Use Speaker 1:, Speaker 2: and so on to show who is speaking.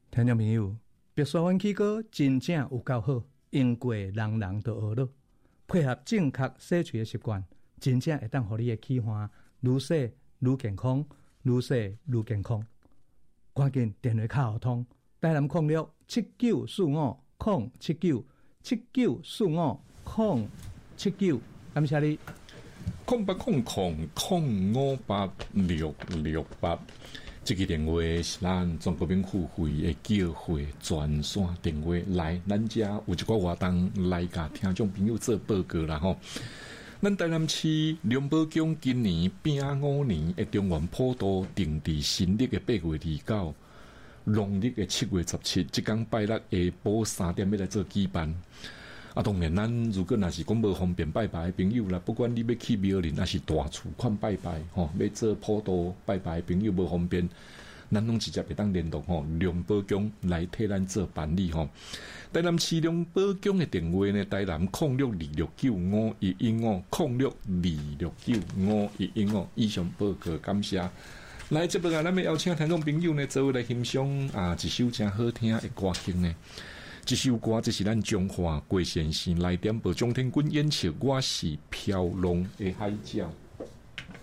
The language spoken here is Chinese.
Speaker 1: 听众朋友，白沙湾起锅真正有够好，用过人人都学了，配合正确洗喙的习惯，真正会当互你的齿环愈洗愈健康，愈洗愈健康。赶紧电话卡互通，台南0679797945，感谢你。
Speaker 2: 0800058668，这个电话是咱中国民付费的缴费专线电话。来，咱遮有一个活动来甲听众朋友做报告啦吼。咱台南市龙宝宫今年丙午年的中原普渡定伫新历的8月29，农历的7月17，即天拜六下晡3点要来做举办。当然，咱如果若是讲无方便拜拜的朋友啦，不管你要去庙里，还是大厝款拜拜吼，要做普渡拜拜的朋友无方便，咱拢直接会当联络吼龙宝宫来替咱做办理吼。台南市龙宝宫的电话呢，台南0626951150，0626951150。以上报告，感谢。来，这边咱要邀请听众朋友呢，做位来欣赏一首真好听的歌曲呢。这首歌这是咱中华郭先生来点播，钟天军演唱《我是飘浪的海鸟》。